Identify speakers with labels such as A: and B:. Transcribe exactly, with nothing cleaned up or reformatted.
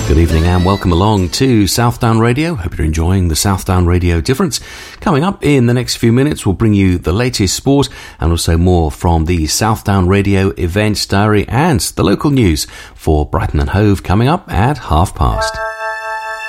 A: Good evening and welcome along to Southdown Radio. Hope you're enjoying the Southdown Radio Difference. Coming up in the next few minutes, we'll bring you the latest sport and also more from the Southdown Radio Events Diary and the local news for Brighton and Hove coming up at half past.